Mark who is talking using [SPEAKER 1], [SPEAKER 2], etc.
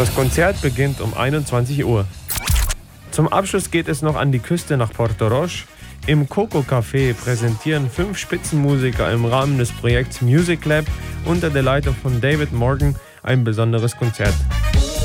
[SPEAKER 1] Das Konzert beginnt um 21 Uhr. Zum Abschluss geht es noch an die Küste nach Porto Roche. Im Coco Café präsentieren 5 Spitzenmusiker im Rahmen des Projekts Music Lab unter der Leitung von David Morgan ein besonderes Konzert.